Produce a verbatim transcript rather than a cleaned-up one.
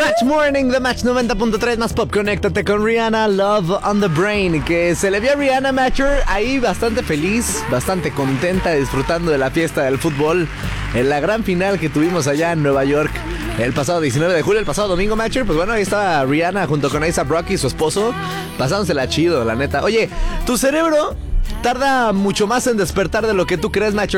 Match Morning, The Match noventa punto tres más pop. Conéctate con Rihanna, Love on the Brain. Que se le vio a Rihanna, Matcher, ahí bastante feliz, bastante contenta, disfrutando de la fiesta del fútbol en la gran final que tuvimos allá en Nueva York el pasado diecinueve de julio, el pasado domingo, Matcher. Pues bueno, ahí estaba Rihanna junto con A$AP Rocky, su esposo, pasándosela chido, la neta. Oye, tu cerebro tarda mucho más en despertar de lo que tú crees, Matcher.